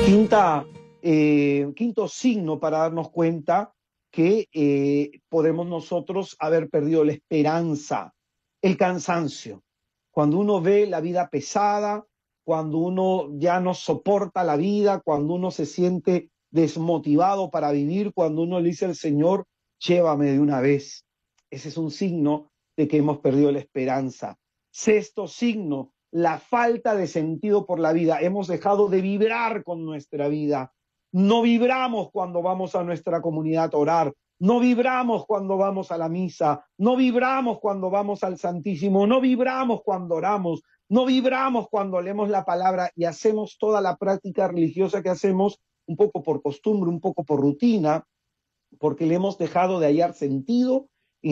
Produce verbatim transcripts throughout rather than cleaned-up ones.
Quinta, eh, quinto signo para darnos cuenta que eh, podemos nosotros haber perdido la esperanza, el cansancio. Cuando uno ve la vida pesada, cuando uno ya no soporta la vida, cuando uno se siente desmotivado para vivir, cuando uno le dice al Señor, llévame de una vez. Ese es un signo de que hemos perdido la esperanza. Sexto signo, la falta de sentido por la vida. Hemos dejado de vibrar con nuestra vida. No vibramos cuando vamos a nuestra comunidad a orar. No vibramos cuando vamos a la misa. No vibramos cuando vamos al Santísimo. No vibramos cuando oramos. No vibramos cuando leemos la palabra y hacemos toda la práctica religiosa que hacemos un poco por costumbre, un poco por rutina, porque le hemos dejado de hallar sentido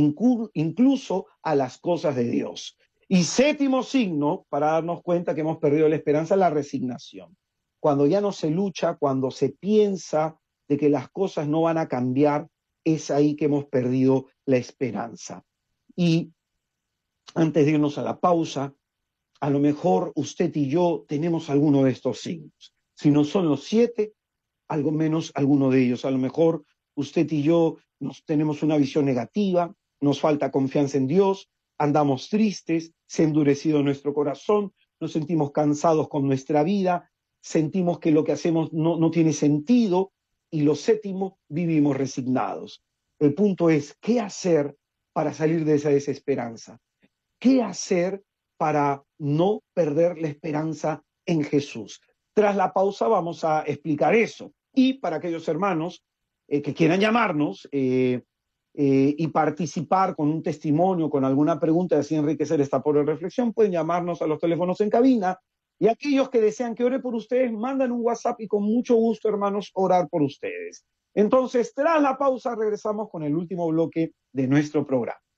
incluso a las cosas de Dios. Y séptimo signo, para darnos cuenta que hemos perdido la esperanza, la resignación. Cuando ya no se lucha, cuando se piensa de que las cosas no van a cambiar, es ahí que hemos perdido la esperanza. Y antes de irnos a la pausa, a lo mejor usted y yo tenemos alguno de estos signos. Si no son los siete, algo menos alguno de ellos. A lo mejor usted y yo nos tenemos una visión negativa, nos falta confianza en Dios, andamos tristes, se ha endurecido nuestro corazón, nos sentimos cansados con nuestra vida, sentimos que lo que hacemos no, no tiene sentido, y lo séptimo, vivimos resignados. El punto es, ¿qué hacer para salir de esa desesperanza? ¿Qué hacer para no perder la esperanza en Jesús? Tras la pausa vamos a explicar eso. Y para aquellos hermanos eh, que quieran llamarnos eh, eh, y participar con un testimonio, con alguna pregunta, y así enriquecer esta pobre reflexión, pueden llamarnos a los teléfonos en cabina. Y aquellos que desean que ore por ustedes, mandan un WhatsApp y con mucho gusto, hermanos, orar por ustedes. Entonces, tras la pausa, regresamos con el último bloque de nuestro programa.